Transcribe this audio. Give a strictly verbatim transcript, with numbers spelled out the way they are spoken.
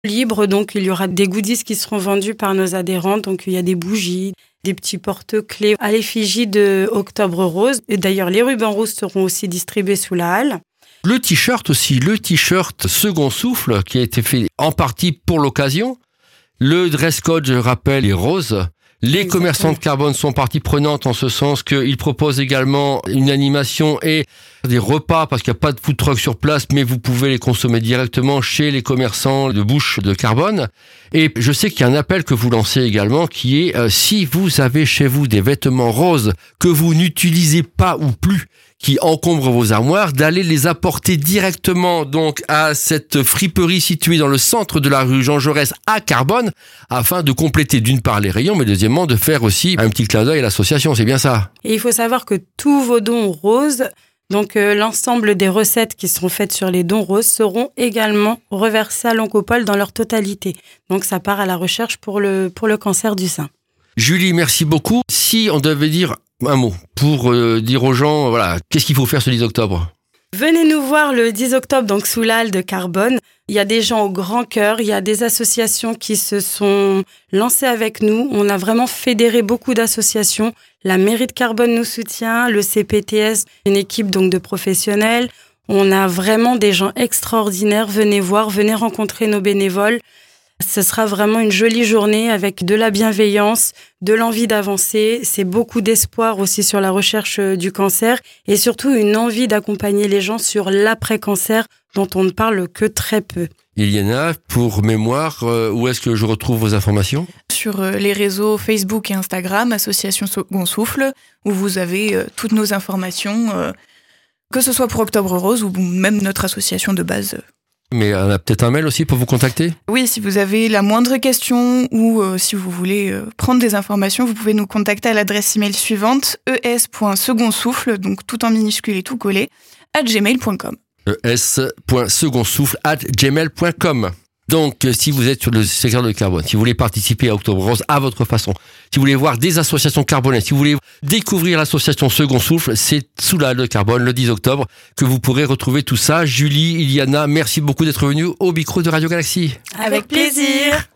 libre, donc il y aura des goodies qui seront vendus par nos adhérents. Donc il y a des bougies, des petits porte-clés à l'effigie de Octobre Rose. Et d'ailleurs, les rubans roses seront aussi distribués sous la halle. Le t-shirt aussi, le t-shirt Second Souffle qui a été fait en partie pour l'occasion. Le dress code, je rappelle, est rose. Les Exactement. Commerçants de carbone sont partie prenante en ce sens qu'ils proposent également une animation et des repas parce qu'il n'y a pas de food truck sur place, mais vous pouvez les consommer directement chez les commerçants de bouche de carbone. Et je sais qu'il y a un appel que vous lancez également qui est euh, si vous avez chez vous des vêtements roses que vous n'utilisez pas ou plus, qui encombrent vos armoires, d'aller les apporter directement donc à cette friperie située dans le centre de la rue Jean Jaurès à Carbone, afin de compléter d'une part les rayons, mais deuxièmement de faire aussi un petit clin d'œil à l'association, c'est bien ça? Et il faut savoir que tous vos dons roses, donc euh, l'ensemble des recettes qui seront faites sur les dons roses seront également reversées à l'Oncopole dans leur totalité. Donc ça part à la recherche pour le, pour le cancer du sein. Julie, merci beaucoup. Si on devait dire un mot pour euh, dire aux gens, voilà, qu'est-ce qu'il faut faire ce dix octobre? Venez nous voir le dix octobre, donc sous la halle de Carbone. Il y a des gens au grand cœur, il y a des associations qui se sont lancées avec nous. On a vraiment fédéré beaucoup d'associations. La mairie de Carbone nous soutient, le C P T S, une équipe donc de professionnels. On a vraiment des gens extraordinaires. Venez voir, venez rencontrer nos bénévoles. Ce sera vraiment une jolie journée avec de la bienveillance, de l'envie d'avancer. C'est beaucoup d'espoir aussi sur la recherche du cancer et surtout une envie d'accompagner les gens sur l'après-cancer dont on ne parle que très peu. Iliana, pour mémoire, euh, où est-ce que je retrouve vos informations? Sur les réseaux Facebook et Instagram, Association Second Souffle, où vous avez euh, toutes nos informations, euh, que ce soit pour Octobre Rose ou même notre association de base. Mais on a peut-être un mail aussi pour vous contacter? Oui, si vous avez la moindre question ou euh, si vous voulez euh, prendre des informations, vous pouvez nous contacter à l'adresse email suivante e s point second souffle, donc tout en minuscule et tout collé, arobase gmail point com. e s point second souffle arobase gmail point com. Donc, si vous êtes sur le secteur de carbone, si vous voulez participer à Octobre Rose à votre façon, si vous voulez voir des associations carbonaises, si vous voulez découvrir l'association Second Souffle, c'est sous la halle de Carbone le dix octobre que vous pourrez retrouver tout ça. Julie, Iliana, merci beaucoup d'être venue au micro de Radio Galaxie. Avec plaisir.